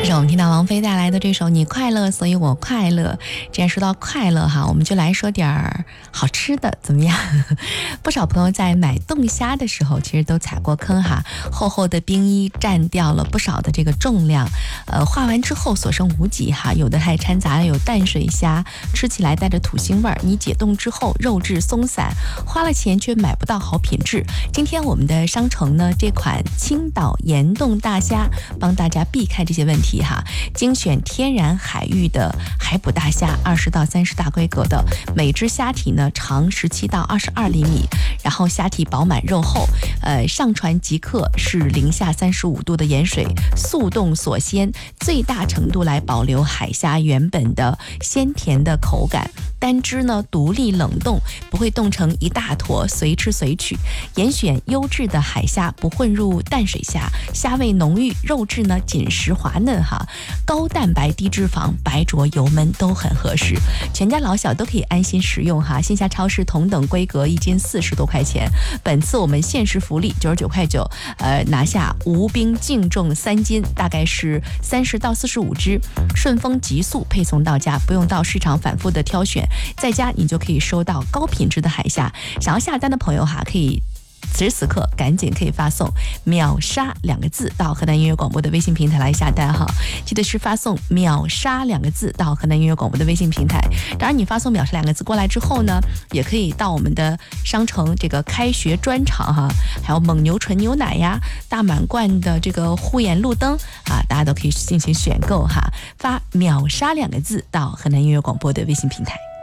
是我们听到王菲带来的这首《你快乐所以我快乐》。既然说到快乐哈，我们就来说点好吃的怎么样？不少朋友在买冻虾的时候其实都踩过坑哈，厚厚的冰衣占掉了不少的这个重量，化完之后所剩无几哈。有的还掺杂了有淡水虾，吃起来带着土腥味儿。你解冻之后肉质松散，花了钱却买不到好品质。今天我们的商城呢，这款青岛盐冻大虾帮大家避开这些问题哈，精选天然海域的海捕大虾，20到30大规格的，每只虾体呢长17到22厘米，然后虾体饱满肉厚，上船即刻是零下35度的盐水速冻锁鲜，最大程度来保留海虾原本的鲜甜的口感。单只呢独立冷冻，不会冻成一大坨随吃随取。严选优质的海虾，不混入淡水虾，虾味浓郁，肉质呢紧实滑嫩哈，高蛋白低脂肪，白灼油焖都很合适，全家老小都可以安心食用哈。线下超市同等规格1斤40多块钱，本次我们限时福利99块9，拿下无冰净重3斤，大概是30到45只，顺丰极速配送到家，不用到市场反复的挑选，在家你就可以收到高品质的海虾。想要下单的朋友哈，可以此时此刻赶紧可以发送秒杀2个字到河南音乐广播的微信平台来下单哈，记得是发送秒杀2个字到河南音乐广播的微信平台。当然你发送秒杀2个字过来之后呢，也可以到我们的商城这个开学专场哈，还有蒙牛纯牛奶呀，大满贯的这个护眼路灯啊，大家都可以进行选购哈，发秒杀2个字到河南音乐广播的微信平台。